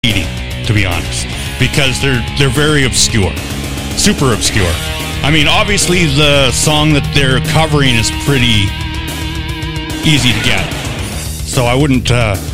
to be honest, because they're very obscure, super obscure. I mean, obviously the song that they're covering is pretty easy to get, so I wouldn't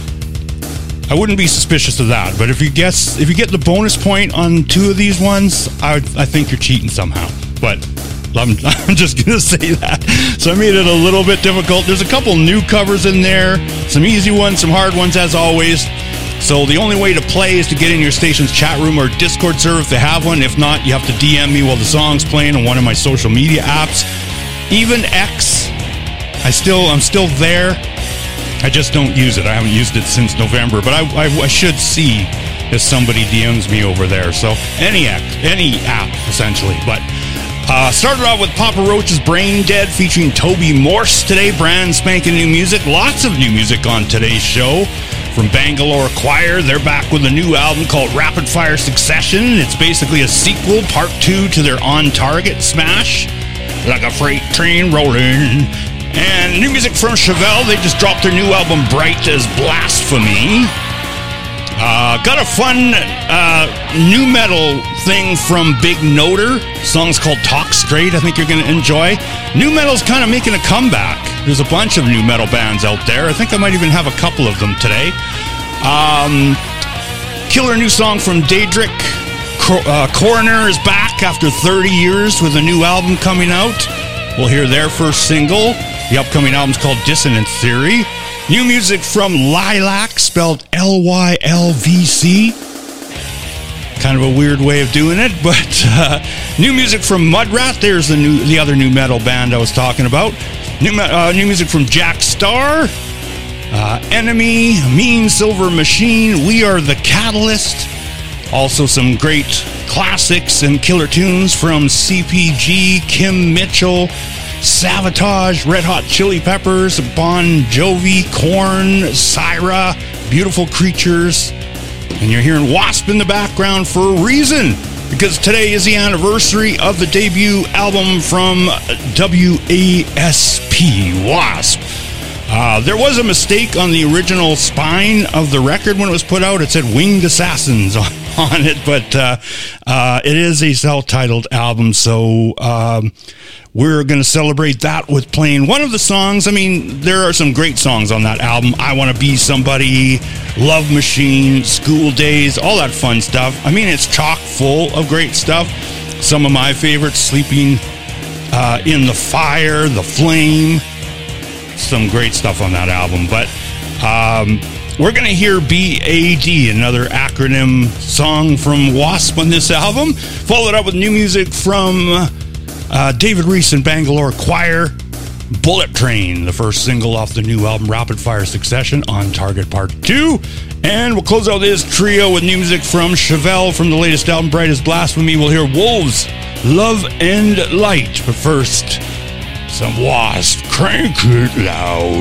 be suspicious of that. But if you get the bonus point on two of these ones, I think you're cheating somehow. But I'm just gonna say that. So I made it a little bit difficult. There's a couple new covers in there, some easy ones, some hard ones as always. So the only way to play is to get in your station's chat room or Discord server if they have one. If not, you have to DM me while the song's playing on one of my social media apps. Even X, I'm still there. I just don't use it. I haven't used it since November, but I should see if somebody DMs me over there. So any app essentially. But started off with Papa Roach's Brain Dead featuring Toby Morse today. Brand spanking new music. Lots of new music on today's show. From Bangalore Choir, they're back with a new album called Rapid Fire Succession. It's basically a sequel, part 2 to their On Target smash. Like a freight train rolling. And new music from Chevelle. They just dropped their new album Bright as Blasphemy. Got a fun new metal thing from Big Noter. Song's called Talk Straight. I think you're going to enjoy. New metal's kind of making a comeback. There's a bunch of new metal bands out there. I think I might even have a couple of them today. Killer new song from Daedric. Coroner is back after 30 years with a new album coming out. We'll hear their first single. The upcoming album's called Dissonant Theory. New music from Lilac, spelled Lylvc. Kind of a weird way of doing it, but new music from Mudrat. There's the other new metal band I was talking about. New music from Jack Starr, Enemy, Mean Silver Machine, We Are the Catalyst. Also some great classics and killer tunes from CPG, Kim Mitchell, Savatage, Red Hot Chili Peppers, Bon Jovi, Korn, Syra, Beautiful Creatures. And you're hearing Wasp in the background for a reason, because today is the anniversary of the debut album from WASP, Wasp. There was a mistake on the original spine of the record when it was put out. It said Winged Assassins on it, but it is a self-titled album, so we're going to celebrate that with playing one of the songs. I mean, there are some great songs on that album. I Want to Be Somebody, Love Machine, School Days, all that fun stuff. I mean, it's chock full of great stuff. Some of my favorites, Sleeping in the Fire, The Flame. Some great stuff on that album. But we're going to hear BAD, another acronym song from Wasp on this album. Followed up with new music from David Reese and Bangalore Choir, Bullet Train, the first single off the new album Rapid Fire Succession, On Target Part 2. And we'll close out this trio with new music from Chevelle from the latest album Bright as Blasphemy. We'll hear Wolves, Love and Light. But first, some Wasp, Crank It Loud.